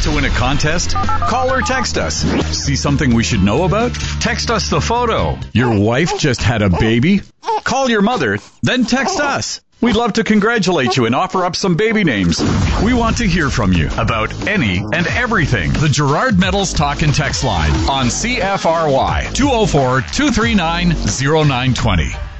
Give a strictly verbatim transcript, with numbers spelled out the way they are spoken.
Want to win a contest? Call or text us. See something we should know about? Text us the photo. Your wife just had a baby? Call your mother, then text us. We'd love to congratulate you and offer up some baby names. We want to hear from you about any and everything. The Gerard Metals Talk and Text Line on C F R Y two oh four, two three nine, oh nine two oh.